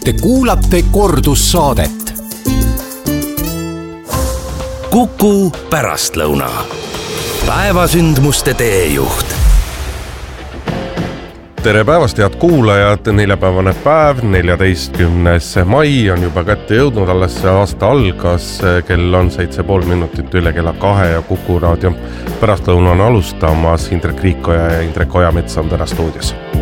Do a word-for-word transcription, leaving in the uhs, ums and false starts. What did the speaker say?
Te kuulate kordussaadet. Kuku pärastlõuna. Päevasündmuste teejuht. Tere päevast, head kuulajad! Neljapäevane päev, neljateistkümnes mai on juba kätte jõudnud, alles see aasta algas, kell on seitse pool minutit üle kella kahe ja Kuku raadio pärastlõuna on alustamas. Indrek Riikoja ja Indrek Ojamets on täna stuudios.